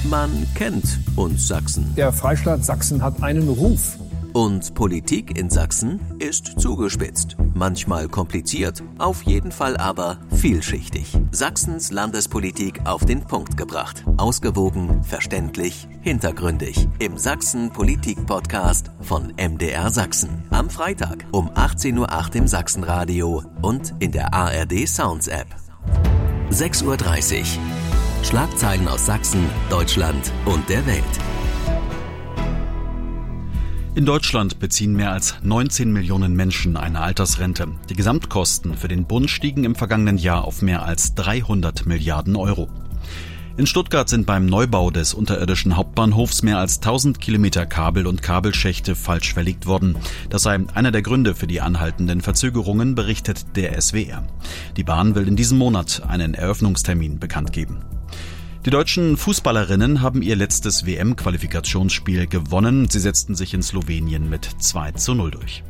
Man kennt uns Sachsen. Der Freistaat Sachsen hat einen Ruf. Und Politik in Sachsen ist zugespitzt. Manchmal kompliziert, auf jeden Fall aber vielschichtig. Sachsens Landespolitik auf den Punkt gebracht. Ausgewogen, verständlich, hintergründig. Im Sachsen-Politik-Podcast von MDR Sachsen. Am Freitag um 18:08 Uhr im Sachsenradio und in der ARD Sounds App. 6:30 Uhr. Schlagzeilen aus Sachsen, Deutschland und der Welt. In Deutschland beziehen mehr als 19 Millionen Menschen eine Altersrente. Die Gesamtkosten für den Bund stiegen im vergangenen Jahr auf mehr als 300 Milliarden Euro. In Stuttgart sind beim Neubau des unterirdischen Hauptbahnhofs mehr als 1000 Kilometer Kabel und Kabelschächte falsch verlegt worden. Das sei einer der Gründe für die anhaltenden Verzögerungen, berichtet der SWR. Die Bahn will in diesem Monat einen Eröffnungstermin bekannt geben. Die deutschen Fußballerinnen haben ihr letztes WM-Qualifikationsspiel gewonnen. Sie setzten sich in Slowenien mit 2:0 durch.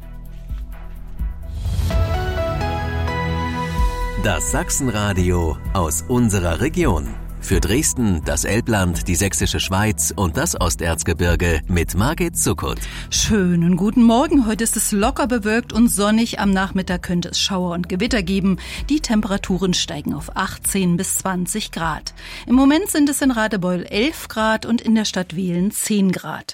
Das Sachsenradio aus unserer Region. Für Dresden, das Elbland, die Sächsische Schweiz und das Osterzgebirge mit Margit Zuckert. Schönen guten Morgen. Heute ist es locker bewölkt und sonnig. Am Nachmittag könnte es Schauer und Gewitter geben. Die Temperaturen steigen auf 18 bis 20 Grad. Im Moment sind es in Radebeul 11 Grad und in der Stadt Wehlen 10 Grad.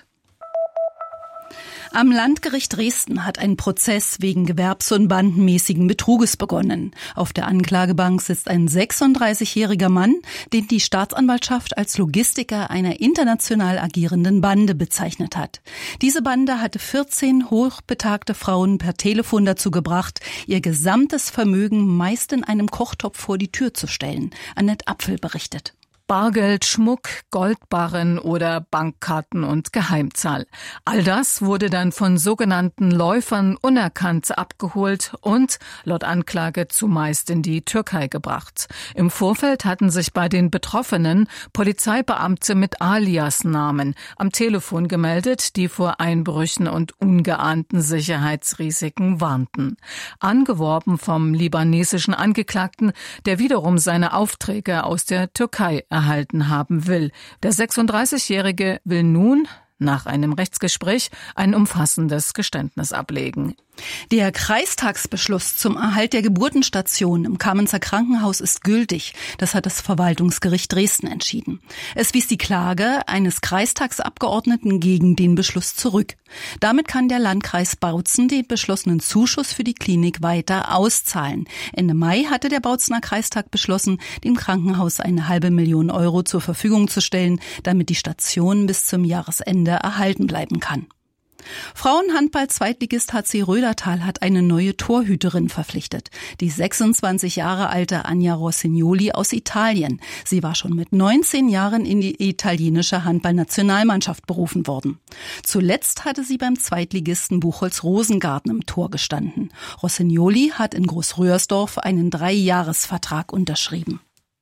Am Landgericht Dresden hat ein Prozess wegen gewerbs- und bandenmäßigen Betruges begonnen. Auf der Anklagebank sitzt ein 36-jähriger Mann, den die Staatsanwaltschaft als Logistiker einer international agierenden Bande bezeichnet hat. Diese Bande hatte 14 hochbetagte Frauen per Telefon dazu gebracht, ihr gesamtes Vermögen meist in einem Kochtopf vor die Tür zu stellen. Annette Apfel berichtet. Bargeld, Schmuck, Goldbarren oder Bankkarten und Geheimzahl. All das wurde dann von sogenannten Läufern unerkannt abgeholt und, laut Anklage, zumeist in die Türkei gebracht. Im Vorfeld hatten sich bei den Betroffenen Polizeibeamte mit Alias-Namen am Telefon gemeldet, die vor Einbrüchen und ungeahnten Sicherheitsrisiken warnten. Angeworben vom libanesischen Angeklagten, der wiederum seine Aufträge aus der Türkei erhalten haben will. Der 36-Jährige will nun, nach einem Rechtsgespräch, ein umfassendes Geständnis ablegen. Der Kreistagsbeschluss zum Erhalt der Geburtenstation im Kamenzer Krankenhaus ist gültig. Das hat das Verwaltungsgericht Dresden entschieden. Es wies die Klage eines Kreistagsabgeordneten gegen den Beschluss zurück. Damit kann der Landkreis Bautzen den beschlossenen Zuschuss für die Klinik weiter auszahlen. Ende Mai hatte der Bautzener Kreistag beschlossen, dem Krankenhaus 500.000 Euro zur Verfügung zu stellen, damit die Station bis zum Jahresende erhalten bleiben kann. Frauenhandball-Zweitligist HC Rödertal hat eine neue Torhüterin verpflichtet. Die 26 Jahre alte Anja Rossignoli aus Italien. Sie war schon mit 19 Jahren in die italienische Handballnationalmannschaft berufen worden. Zuletzt hatte sie beim Zweitligisten Buchholz-Rosengarten im Tor gestanden. Rossignoli hat in Großröhrsdorf einen 3-Jahres-Vertrag unterschrieben.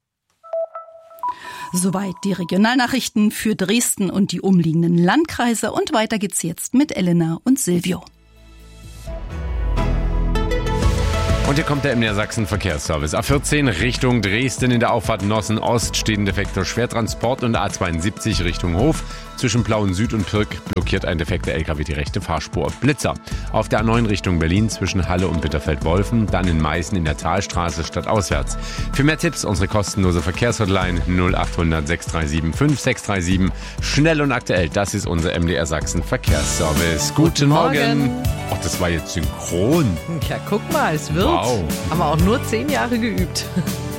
Soweit die Regionalnachrichten für Dresden und die umliegenden Landkreise. Und weiter geht's jetzt mit Elena und Silvio. Und hier kommt der MDR Sachsen Verkehrsservice. A14 Richtung Dresden in der Auffahrt Nossen Ost steht ein defekter Schwertransport und A72 Richtung Hof. Zwischen Plauen Süd und Pirk blockiert ein defekter LKW die rechte Fahrspur. Blitzer auf der A9 Richtung Berlin zwischen Halle und Bitterfeld-Wolfen, dann in Meißen in der Talstraße stadtauswärts. Für mehr Tipps unsere kostenlose Verkehrshotline 0800 637 5637. Schnell und aktuell, das ist unser MDR Sachsen Verkehrsservice. Guten Morgen. Ach, das war jetzt synchron. Ja, guck mal, es wird. Wow. Haben wir auch nur 10 Jahre geübt.